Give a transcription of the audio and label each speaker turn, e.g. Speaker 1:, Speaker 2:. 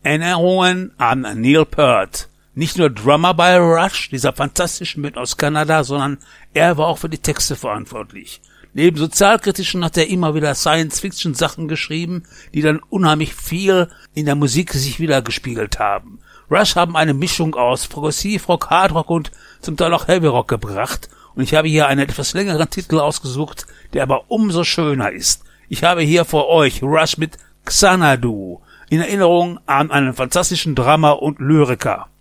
Speaker 1: Erinnerungen an Neil Peart. Nicht nur Drummer bei Rush, dieser fantastischen Band aus Kanada, sondern er war auch für die Texte verantwortlich. Neben sozialkritischen hat er immer wieder Science-Fiction-Sachen geschrieben, die dann unheimlich viel in der Musik sich wieder gespiegelt haben. Rush haben eine Mischung aus Progressivrock, Hardrock und zum Teil auch Heavy Rock gebracht. Und ich habe hier einen etwas längeren Titel ausgesucht, der aber umso schöner ist. Ich habe hier vor euch Rush mit Xanadu, in Erinnerung an einen fantastischen Drummer und Lyriker.